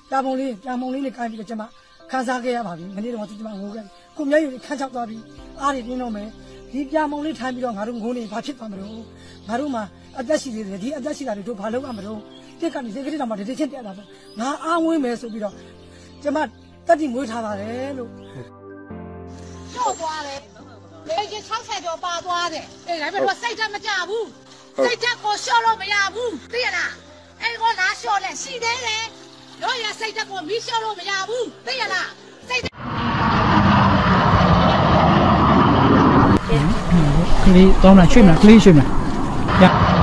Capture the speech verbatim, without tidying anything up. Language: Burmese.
ပြပုံလေးပြပုံလေးနဲ့ကိုင်းပြီးတော့ကျမခန်းစားခဲ့ရပါပြီမနေ့တော့ကျမငိုခဲ့ကိုမျက်ရည်ခန်းချောက်သွားပြီးအားတွေတင်းတော့မယ်ဒီပြပုံလေးထိုင်ပြီးတော့ငါတို့ငိုနေဘာဖြစ်သွားမလို့ငါတို့မှာအသက်ရှိသေးတယ်ဒီအသက်ရှိတာတွေတို့ဘာလုပ်ရမလို့တစ်ကနေစိတ်ကလေးတော့မှတတိချင်းတက်လာတော့ငါအားဝင်းမယ်ဆိုပြီးတော့ကျမတက်တိမွေးထားပါတယ်လို့ကျော်သွားတယ်လေကြီး၆ဆယ်ကျော်ပါသွားတယ်အေးဒါပေမဲ့စိတ်ဓာတ်မကြဘူးစိတ်ဓာတ်ကိုလျှော့လို့မရဘူးသိရလားအဲ့ကိုလာလျှော့လဲရှိသေးတယ်တို့ရစိတ်ဓာတ်ကိုမီးလျှော့လို့မရဘူးသိရလားစိတ်ကလေးတောင်းတာရွှေ့မလားကလေးရွှေ့မလားရ